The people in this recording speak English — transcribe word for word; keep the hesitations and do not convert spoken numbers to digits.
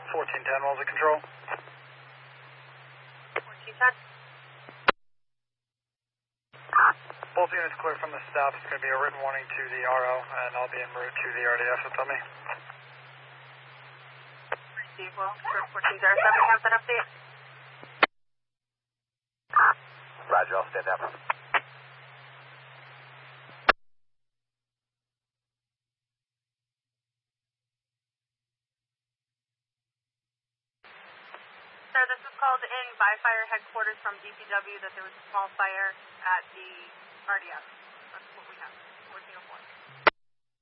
fourteen ten, what was the control? fourteen ten. Both units clear from the stop. It's going to be a written warning to the R O, and I'll be en route to the R D F. That's on me. Receive, well, fourteen zero seven, have that update. Roger, I'll stand down. Sir, this was called in by fire headquarters from D P W that there was a small fire at the R D F.